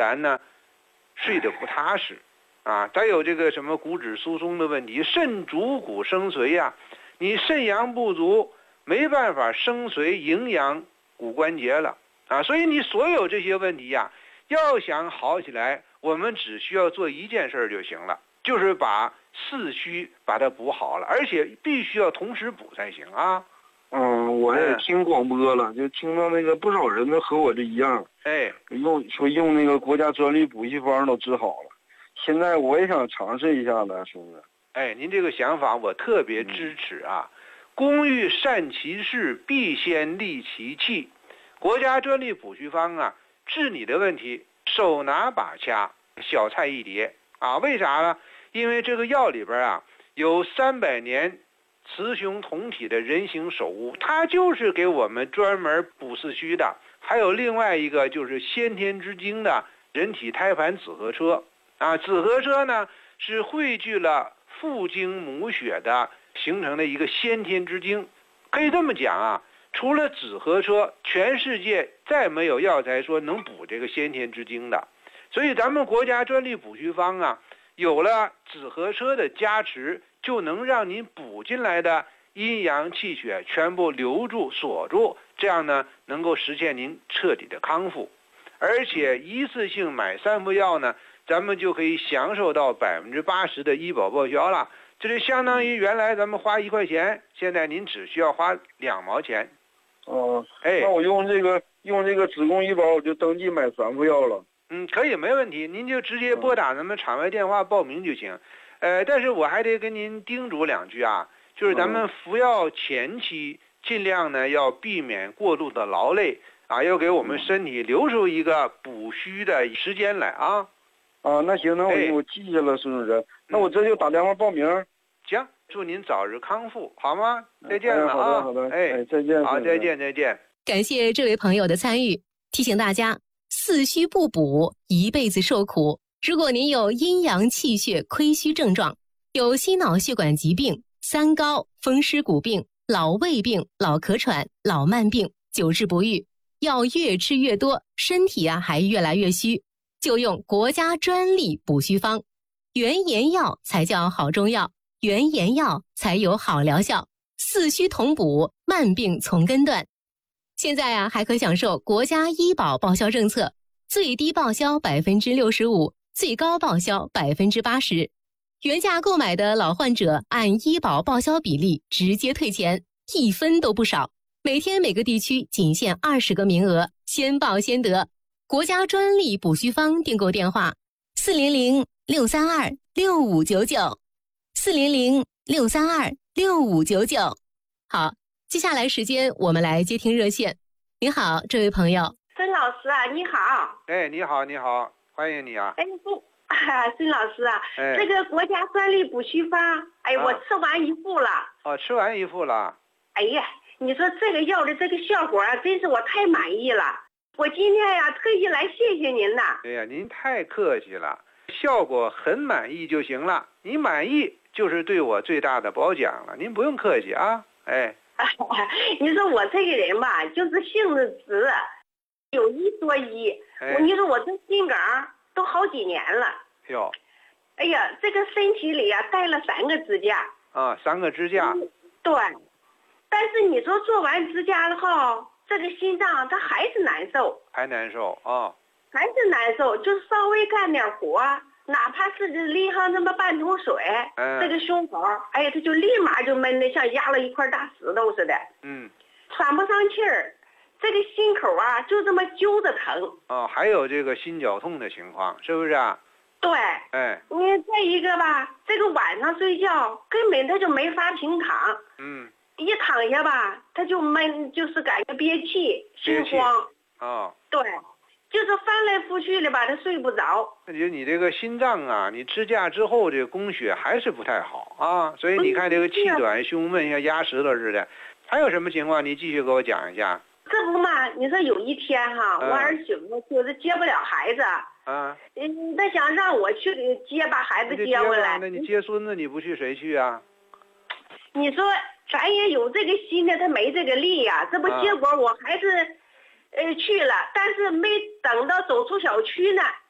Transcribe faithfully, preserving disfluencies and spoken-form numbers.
然呢睡得不踏实啊。再有这个什么骨质疏松的问题，肾主骨生髓呀、啊，你肾阳不足，没办法生髓营养骨关节了啊。所以你所有这些问题呀、啊，要想好起来，我们只需要做一件事就行了，就是把四虚把它补好了，而且必须要同时补才行啊。 嗯，我也听广播了，就听到那个不少人都和我这一样， 哎， 用说用那个国家专利补气方都治好了。现在我也想尝试一下子，是不是？ 哎，您这个想法我特别支持啊！嗯、工欲善其事，必先利其器。国家专利补虚方啊，治你的问题，手拿把掐，小菜一碟啊！为啥呢？因为这个药里边啊有三百年雌雄同体的人形手物，它就是给我们专门补四虚的。还有另外一个就是先天之精的人体胎盘紫河车啊，紫河车呢是汇聚了父精母血的形成的一个先天之精。可以这么讲啊，除了紫河车，全世界再没有药材说能补这个先天之精的。所以咱们国家专利补虚方啊，有了紫河车的加持，就能让您补进来的阴阳气血全部留住锁住，这样呢能够实现您彻底的康复。而且一次性买三副药呢，咱们就可以享受到百分之八十的医保报销了。这就相当于原来咱们花一块钱，现在您只需要花两毛钱。 哦， 哎， 那我用这个用这个子宫医保，我就登记买三副药了。 嗯，可以，没问题，您就直接拨打咱们场外电话报名就行。呃，但是我还得跟您叮嘱两句啊，就是咱们服药前期尽量呢要避免过度的劳累啊，要给我们身体留出一个补虚的时间来啊。 啊，那行，那我、哎、我记下了，孙主任。那我这就打电话报名。嗯、 行，祝您早日康复，好吗？再见了啊！ 哎、好的，好的， 哎， 哎再见。 好，再见，再见。 感谢这位朋友的参与，提醒大家，四虚不补，一辈子受苦。如果您有阴阳气血亏虚症状，有心脑血管疾病、三高、风湿骨病、老胃病、老咳喘、老慢病，久治不愈，药越吃越多，身体啊还越来越虚，就用国家专利补虚方，原研药才叫好中药，原研药才有好疗效，四虚同补，慢病从根断。现在啊还可享受国家医保报销政策，最低报销百分之六十五，最高报销百分之八十。原价购买的老患者按医保报销比例直接退钱，一分都不少。每天每个地区仅限二十个名额，先报先得。国家专利补虚方订购电话：四零零六三二六五九九，四零零六三二六五九九。好，接下来时间我们来接听热线。您好，这位朋友。 孙老师啊，你好。 哎，你好，你好，欢迎你啊。 哎，不。啊，孙老师啊， 哎、 这个国家专利补虚方，哎，啊、我吃完一副了。 哦，吃完一副了。 哎呀，你说这个药的这个效果啊，真是我太满意了。我今天呀、啊，特意来谢谢您呐。 哎呀，您太客气了，效果很满意就行了。您满意就是对我最大的褒奖了，您不用客气啊。哎， 你说我这个人吧，就是性子直，有一说一。哎、你说我这心梗都好几年了。 哟， 哎呀，这个身体里啊带了三个支架啊，三个支架、嗯。 对，但是你说做完支架了后，这个心脏它还是难受， 还难受啊、哦， 还是难受，就稍微干点活，哪怕是淋上那么半桶水，嗯、这个胸口，哎呀，它就立马就闷得像压了一块大石头似的， 嗯， 喘不上气儿。这个心口啊，就这么揪着疼。 哦，还有这个心绞痛的情况，是不是啊？ 对。 哎， 你再一个吧，这个晚上睡觉根本他就没法平躺。 嗯。 一躺下吧，他就闷，就是感觉憋气、心慌。 哦。 对，就是翻来覆去的吧，他睡不着。 那就你这个心脏啊，你支架之后这个供血还是不太好啊，所以你看这个气短、胸闷，像压石头似的。还有什么情况？你继续给我讲一下。 这不嘛？你说有一天哈，嗯、我儿媳妇就是接不了孩子， 啊， 嗯，他想让我去接，把孩子接回来。 那你接孙子，你不去谁去啊？ 你说咱也有这个心呢，他没这个力呀、啊。这不结果我还是，啊、呃去了，但是没等到走出小区呢，